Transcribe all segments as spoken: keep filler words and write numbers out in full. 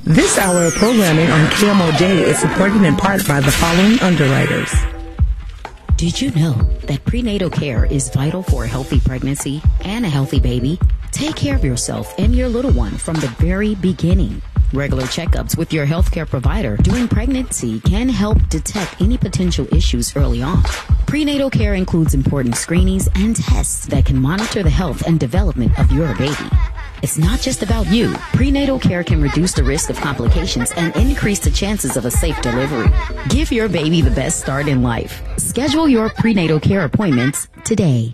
This hour of programming on K M O J is supported in part by the following underwriters. Did you know that prenatal care is vital for a healthy pregnancy and a healthy baby? Take care of yourself and your little one from the very beginning. Regular checkups with your healthcare provider during pregnancy can help detect any potential issues early on. Prenatal care includes important screenings and tests that can monitor the health and development of your baby. It's not just about you. Prenatal care can reduce the risk of complications and increase the chances of a safe delivery. Give your baby the best start in life. Schedule your prenatal care appointments today.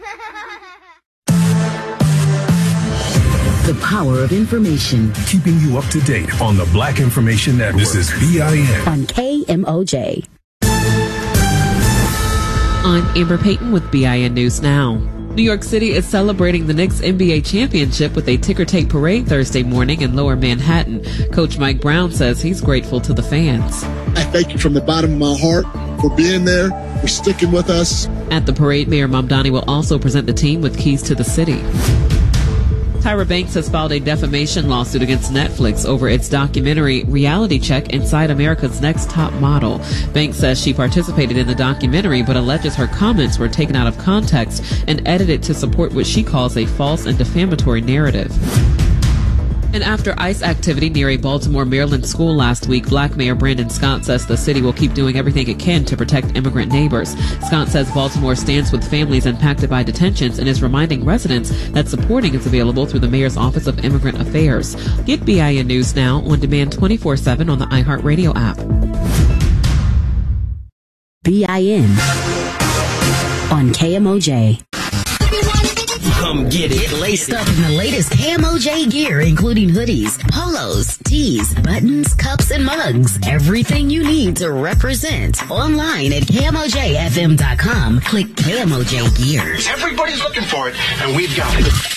The power of information. Keeping you up to date on the Black Information Network. This is B I N. On K M O J. I'm Amber Payton with B I N News Now. New York City is celebrating the Knicks N B A championship with a ticker tape parade Thursday morning in Lower Manhattan. Coach Mike Brown says he's grateful to the fans. I thank you from the bottom of my heart for being there, for sticking with us. At the parade, Mayor Mamdani will also present the team with keys to the city. Tyra Banks has filed a defamation lawsuit against Netflix over its documentary Reality Check Inside America's Next Top Model. Banks says she participated in the documentary but alleges her comments were taken out of context and edited to support what she calls a false and defamatory narrative. And after ICE activity near a Baltimore, Maryland school last week, Black Mayor Brandon Scott says the city will keep doing everything it can to protect immigrant neighbors. Scott says Baltimore stands with families impacted by detentions and is reminding residents that supporting is available through the Mayor's Office of Immigrant Affairs. Get B I N News Now on demand twenty-four seven on the iHeartRadio app. B I N on K M O J. Come get it. Get laced Up in the latest K M O J gear, including hoodies, polos, tees, buttons, cups, and mugs. Everything you need to represent. Online at K M O J F M dot com. Click K M O J Gear. Everybody's looking for it, and we've got it.